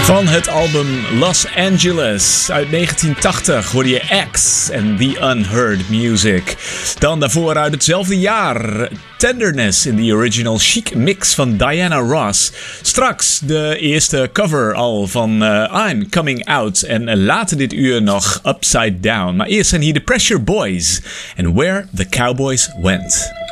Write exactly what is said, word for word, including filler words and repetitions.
Van het album Los Angeles uit negentien tachtig hoorde je X en The Unheard Music. Dan daarvoor uit hetzelfde jaar Tenderness in de original chic mix van Diana Ross. Straks de eerste cover al van uh, I'm Coming Out en later dit uur nog Upside Down. Maar eerst zijn hier de Pressure Boys en Where the Cowboys Went.